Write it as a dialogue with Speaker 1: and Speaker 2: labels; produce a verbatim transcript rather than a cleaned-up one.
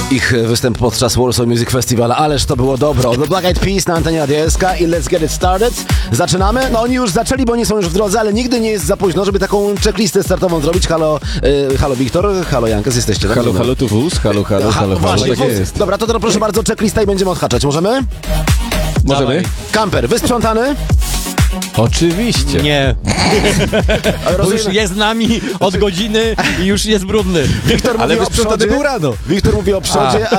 Speaker 1: ich występ podczas Warsaw Music Festival, ależ to było dobro. The Black Eyed Peas na antenie Radia S K i Let's Get It Started. Zaczynamy. No oni już zaczęli, bo nie są już w drodze, ale nigdy nie jest za późno, żeby taką checklistę startową zrobić. Halo, yy, halo Wiktor, halo Jankes, jesteście. Tak?
Speaker 2: Halo, halo, tu wóz, halo, halo,
Speaker 1: Ha,
Speaker 2: halo, halo,
Speaker 1: właśnie,
Speaker 2: tak
Speaker 1: wóz.
Speaker 2: jest.
Speaker 1: Dobra, to, to proszę bardzo, checklista i będziemy odhaczać. Możemy?
Speaker 2: Możemy?
Speaker 1: Kamper, wysprzątany?
Speaker 2: Oczywiście.
Speaker 3: Nie, bo już
Speaker 1: Rozumiem.
Speaker 3: jest z nami od godziny i już jest brudny.
Speaker 1: Wiktor
Speaker 2: Ale
Speaker 1: mówi o
Speaker 2: wysprzątany
Speaker 1: przodzie.
Speaker 2: był rano.
Speaker 1: Wiktor mówi o przodzie, a